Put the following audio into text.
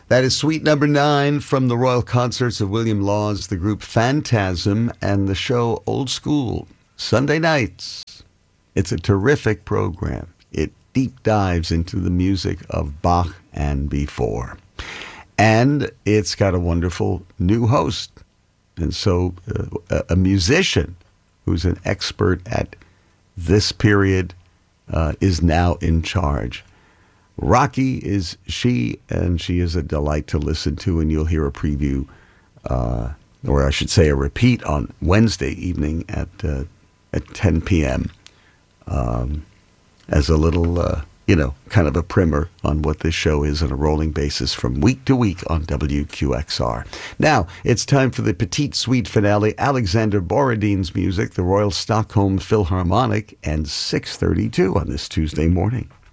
That is suite number 9 from the Royal Concerts of William Laws, the group Phantasm, and the show Old School, Sunday nights. It's a terrific program. It deep dives into the music of Bach and before. And it's got a wonderful new host. And so a musician who's an expert at this period is now in charge. Rocky is she, and she is a delight to listen to, and you'll hear a preview, or I should say a repeat on Wednesday evening at 10 p.m. As a little, kind of a primer on what this show is on a rolling basis from week to week on WQXR. Now, it's time for the Petite Suite finale, Alexander Borodin's music, the Royal Stockholm Philharmonic, and 6:32 on this Tuesday morning.